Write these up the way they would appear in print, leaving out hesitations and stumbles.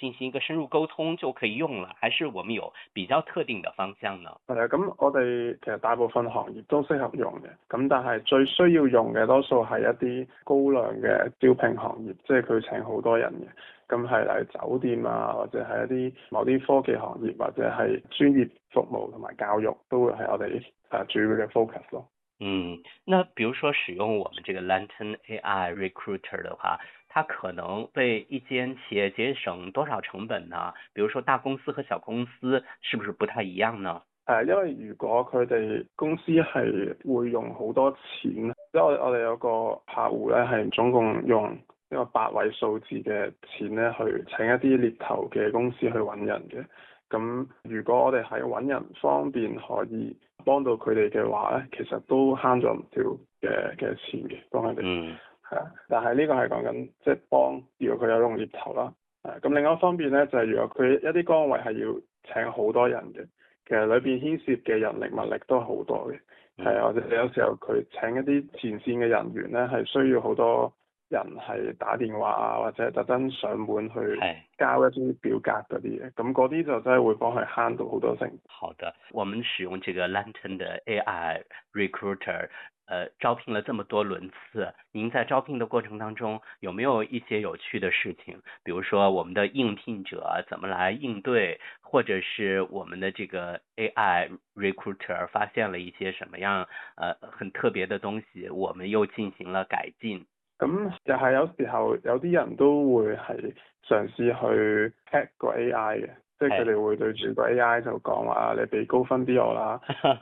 进行一个深入沟通就可以用了，還是我們有比較特定的方向呢？ 係啊，咁我哋其實大部分行業都適合用嘅，咁但係最需要用嘅多數係一啲高量嘅招聘行業，即係佢請好多人嘅，咁係例如酒店啊，或者係一啲某啲科技行業，或者係專業服務同埋教育都會係我哋主要嘅 focus 咯。 那比如說使用我們這個 Lantern AI Recruiter 的話，它可能為一間企業節省多少成本呢？比如說大公司和小公司是不是不太一樣呢？ 因為如果佢哋公司係會用好多錢，即係我哋有個客戶咧係總共用一個8位數字嘅錢咧去請一啲獵頭嘅公司去揾人嘅。咁如果我哋喺揾人方面可以幫到佢哋嘅話咧，其實都慳咗唔少嘅錢嘅，幫佢哋。係啊，但係呢個係講緊即係幫，如果佢有用獵頭啦。咁另外一方面咧，就係如果佢一啲崗位係要請好多人嘅，其實裏邊牽涉嘅人力物力都好多嘅。係啊，或者有時候佢請一啲前線嘅人員咧，係需要好多人係打電話啊，或者特登上門去交一啲表格嗰啲嘢，咁嗰啲就真係會幫佢慳到好多成本。 好的，我們使用這個 Lantern 的 AI Recruiter，招聘了這麼多輪次，您在招聘的過程當中有沒有一些有趣的事情？比如說我們的應聘者怎麼來應對，或者是我們的這個 AI Recruiter 發現了一些什麼樣很特別的東西，我們又進行了改進。 咁又係有時候有啲人都會係嘗試去 hack 個 AI 嘅，即係佢哋會對住個 AI 就講話你俾高分啲我啦，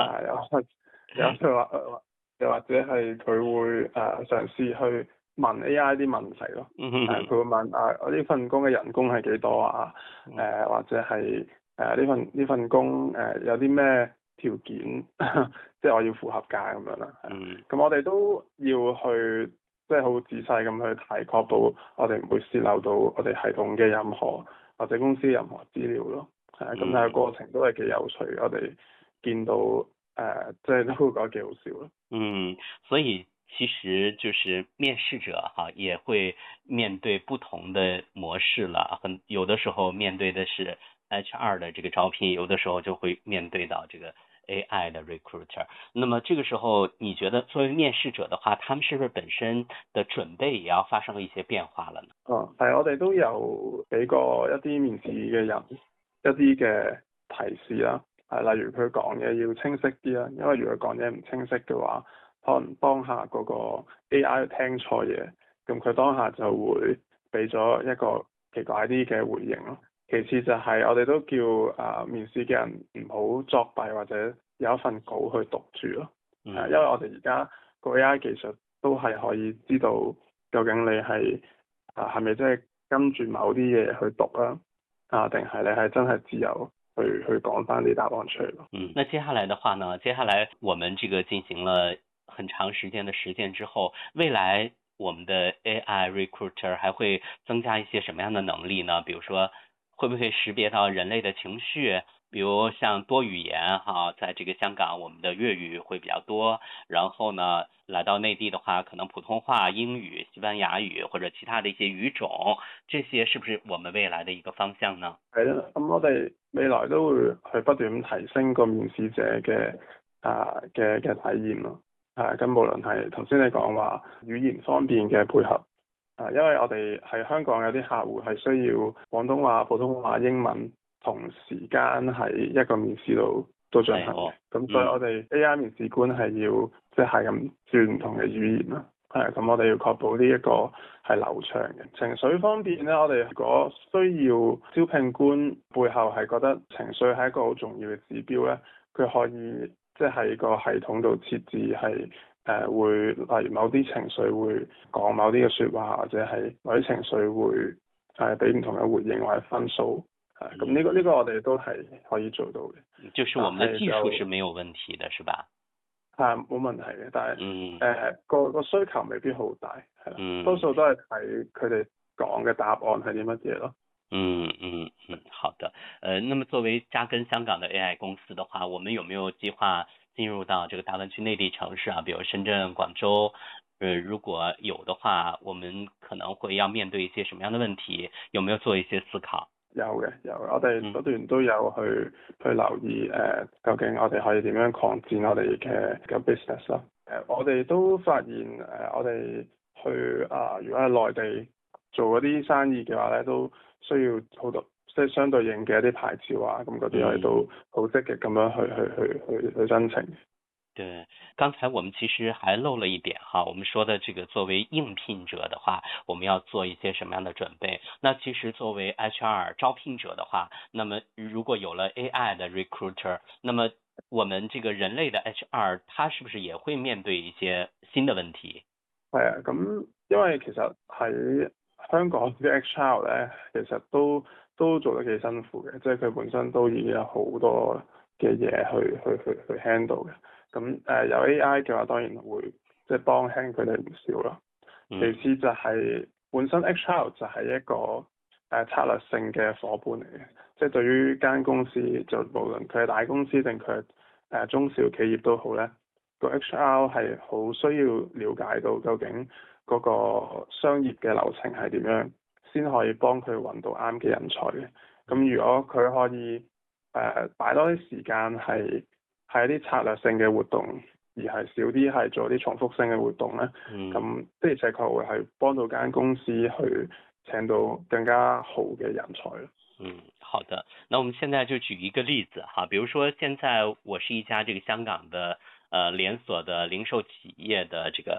又或者係佢會嘗試去問 AI 啲問題咯，佢會問我呢份工嘅人工係幾多啊？或者係呢份工有啲咩條件，即係我要符合價咁樣啦。咁我哋都要去即係好仔細咁去睇，確保我哋唔會泄漏到我哋系統嘅任何或者公司任何資料咯。咁但係過程都係幾有趣，我哋見到即係都會覺得幾好笑咯。 所以其實就是面試者也會面對不同的模式了，有的時候面對的是 HR 的這個招聘，有的時候就會面對到這個AI 的 recruiter。那麼這個時候你覺得作為面試者的話，他們是不是本身的準備也要發生一些變化了呢？ 係，我哋都有俾過一啲面試嘅人一啲嘅提示啦，例如佢講嘢要清晰啲啦，因為如果講嘢唔清晰嘅話，可能當下嗰個 AI 聽錯嘢，咁佢當下就會俾咗一個奇怪啲嘅回應咯。其次就係我哋都叫面試嘅人唔好作弊或者有一份稿去讀住咯。因為我哋而家個 AI 技術都係可以知道究竟你係咪真係跟住某啲嘢去讀啦，定係你係真係自由去講翻啲答案出嚟咯。 那接下來的話呢？接下來我們這個進行了很長時間的實踐之後，未來我們的 AI Recruiter 還會增加一些什麼樣的能力呢？比如說，會不會識別到人類的情緒？比如像多語言在這個香港我們的粵語會比較多，然後呢來到內地的話，可能普通話、英語、西班牙語或者其他的一些語種，這些是不是我們未來的一個方向呢？ 係啦，咁我哋未來都會去不斷提升個面試者嘅體驗咯。咁無論係頭先你講話語言方面嘅配合，因為我哋喺香港有啲客戶係需要廣東話、普通話、英文同時間喺一個面試度都進行嘅。咁所以我哋 AI 面試官係要即係咁轉唔同嘅語言啦。咁我哋要確保呢一個係流暢嘅。情緒方面咧，我哋如果需要招聘官背後係覺得情緒係一個好重要嘅指標咧，佢可以即係喺個系統度設置係會例如某啲情緒會講某啲嘅説話，或者係某啲情緒會俾唔同嘅回應或者分數。咁呢個我哋都係可以做到嘅。 就是我們的技術是沒有問題的，是吧？ 冇問題嘅，但係個需求未必好大，係啦，多數都係睇佢哋講嘅答案係啲乜嘢咯。 好的。那麼作為扎根香港的 AI 公司的話，我們有沒有計劃進入到這個大灣區內地城市比如深圳、廣州？如果有的話，我們可能會要面對一些什麼樣的問題？有沒有做一些思考？ 有嘅，我哋不斷都有去留意究竟我哋可以點樣擴展我哋嘅 business 咯。我哋都發現我哋去如果係內地做嗰啲生意嘅話咧，都需要好多即係相對應嘅一啲牌照啊，咁嗰啲我哋都好積極咁樣去申請。 对，刚才我们其实还漏了一点哈，我们说的这个作为应聘者的话，我们要做一些什么样的准备？那其实作为 HR 招聘者的话，那么如果有了 AI 的 recruiter，那么我們這個人類的 HR，他是不是也會面對一些新的問題？ 係啊，咁因為其實喺香港啲 HR 咧，其實都做得幾辛苦嘅，即係佢本身都已經有好多嘅嘢去 handle 嘅。咁有 AI 嘅話，當然會即係幫輕佢哋唔少咯。其次就係本身 HR 就係一個策略性嘅伙伴嚟嘅，即係對於間公司，就無論佢係大公司定佢係中小企業都好咧，個 HR 係好需要了解到究竟嗰個商業嘅流程係點樣，先可以幫佢揾到啱嘅人才嘅。咁如果佢可以擺多啲時間係一啲策略性嘅活動，而係少啲係做啲重複性嘅活動咧，咁的而且確會係幫到間公司去請到更加好嘅人才咯。 好的，那我們現在就舉一個例子哈，比如說現在我是一家這個香港的連鎖的零售企業的這個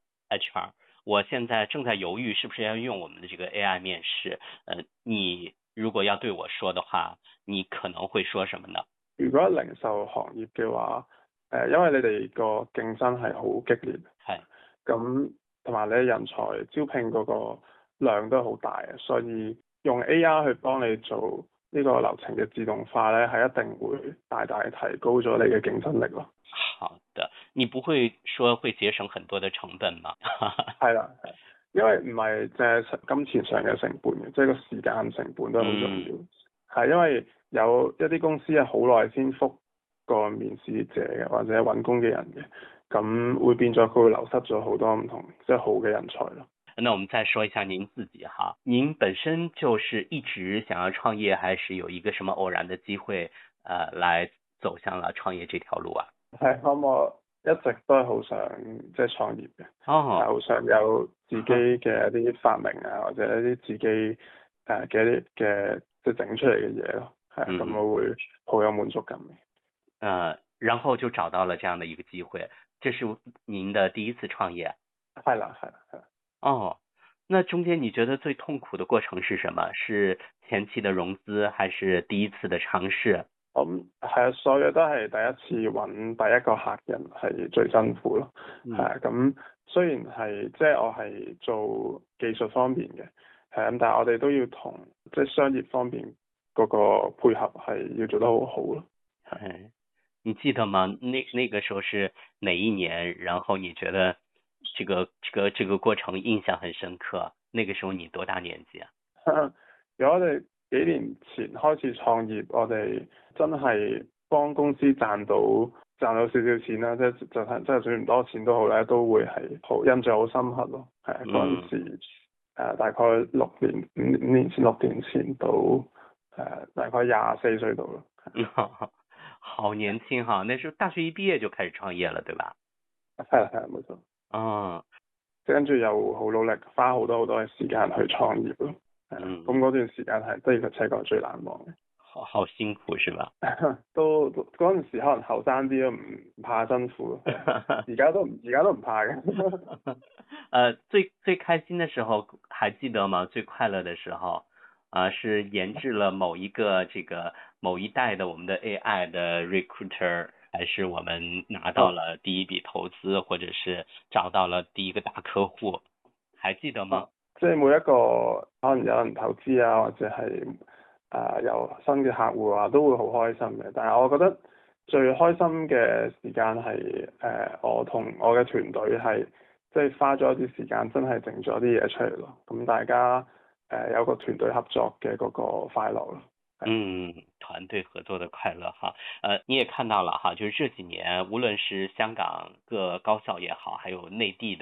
HR，我現在正在猶豫是不是要用我們的這個 AI 面試，你如果要對我說的話，你可能會說什麼呢？如果零售行業嘅話，因為你哋個競爭係好激烈，係，咁同埋你人才招聘嗰個量都好大，所以用 AI 去幫你做呢個流程嘅自動化咧，係一定會大大提高咗你嘅競爭力咯。好的，你不會說會節省很多的成本嗎？係啦，因為唔係淨係金錢上嘅成本嘅，即係個時間成本都好重要。係因為有一啲公司係好耐先覆個面試者嘅或者揾工嘅人嘅，咁會變咗佢會流失咗好多唔同即係好嘅人才咯。那我們再說一下您自己哈，您本身就是一直想要創業，還是有一個什麼偶然的機會，來走向了創業這條路啊？係，我一直都係好想即係創業嘅，好想有自己嘅一啲發明啊，或者一啲自己嘅一啲嘅即係整出嚟嘅嘢咯，係咁我會好有滿足感嘅。然後就找到了這樣的一個機會，這是您的第一次創業？係啦。哦，那中間你覺得最痛苦的過程是什麼？是前期的融資，還是第一次的嘗試？係啊，所有都係第一次揾第一個客人係最辛苦咯。係咁雖然係即係我係做技術方面嘅，但係我哋都要同即係商業方面嗰個配合係要做得好好咯。係，你記得嗎？那個時候是哪一年？然後你覺得這個過程印象很深刻。那個時候你多大年紀啊？如果我哋幾年前開始創業，我哋真係幫公司賺到少少錢啦，即係真係算唔多錢都好咧，都會係好印象好深刻咯。係嗰陣時大概5年前6年前到大概24歲到咯。好年輕哈，那時候大學一畢業就開始創業了，對吧？係冇錯。跟住又好努力，花好多嘅時間去創業咯。咁嗰段時間係的而且確最難忘嘅。好辛苦是吧？都嗰陣時可能後生啲都唔怕辛苦，而家都唔怕嘅。最開心的時候還記得嗎？最快樂的時候是研製了某一代的我們的 AI 的 recruiter，還是我們拿到了第一筆投資，或者是找到了第一個大客戶，還記得嗎？即係每一個可能有人投資啊，或者係有新嘅客戶啊，都會好開心嘅。但係我覺得最開心嘅時間係我同我嘅團隊係即係花咗一啲時間，真係整咗啲嘢出嚟咯。咁大家有個團隊合作嘅嗰個快樂咯。團隊合作的快樂哈。你也看到了哈，就是這幾年，無論是香港各高校也好，還有內地的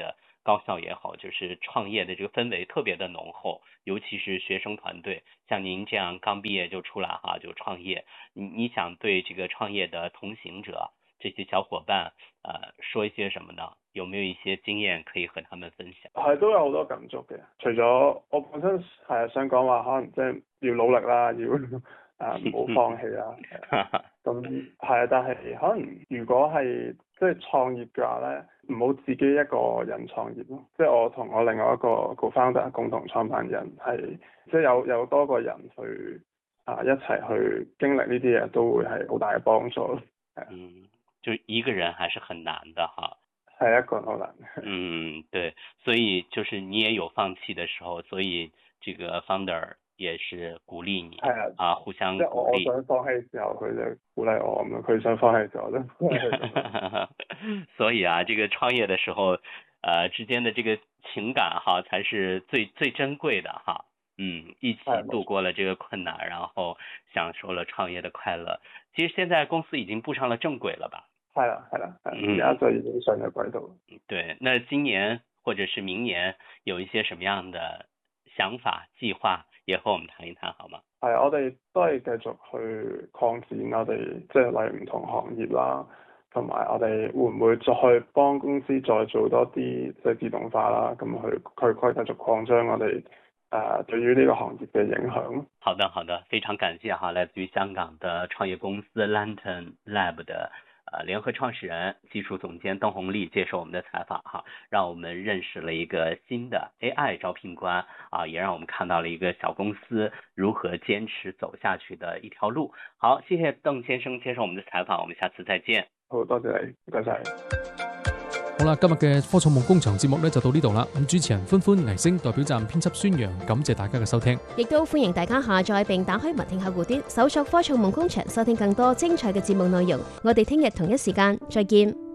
高校也好，就是创业的这个氛围特别的浓厚，尤其是学生团队，像您这样刚毕业就出来哈，就創業，你想對這個創業的同行者這些小伙伴說一些什麼呢？有沒有一些經驗可以和他們分享？ 係都有好多感觸嘅，除咗我本身係想講話，可能即係要努力啦，要唔好放棄啦。咁係啊，但係可能如果係即係創業嘅話咧，唔好自己一個人創業咯。即係我同我另外一個 co-founder 共同創辦人係即係有多個人去一齊去經歷呢啲嘢，都會係好大嘅幫助。 就一個人還是很難的哈。 係一個人好難。 對，所以就是你也有放棄的時候，所以這個 founder 也是鼓勵你，互相鼓勵。我想放棄嘅時候，佢就鼓勵我咁樣；佢想放棄嘅時候，我就鼓勵佢。 所以啊，這個創業的時候，之間的這個情感哈，才是最珍貴的哈。一起度過了這個困難，然後享受了創業的快樂。其實現在公司已經步上了正軌了吧？係啦，而家就已經上咗軌道。對， 那今年或者是明年有一些什麼樣的想法計劃，也和我們談一談好嗎？ 係，我哋都係繼續去擴展我哋即係例如唔同行業啦，同埋我哋會唔會再幫公司再做多啲即係自動化啦，咁去繼續擴張我哋對於呢個行業嘅影響。 好的，非常感謝哈，來自於香港的創業公司 Lantern Lab 的聯合創始人、技術總監鄧弘立接受我們的採訪哈，讓我們認識了一個新的 AI 招聘官也讓我們看到了一個小公司如何堅持走下去的一條路。好，謝謝鄧先生接受我們的採訪，我們下次再見。 好，多謝你，唔該晒。 好啦，今日嘅科創夢工場節目呢就到呢度啦。咁主持人歡歡、倪星代表站編輯孫楊，感謝大家嘅收聽， 亦都歡迎大家下載並打開文聽客戶端，搜索科創夢工場，收聽更多精彩嘅節目內容。我哋聽日同一時間再見。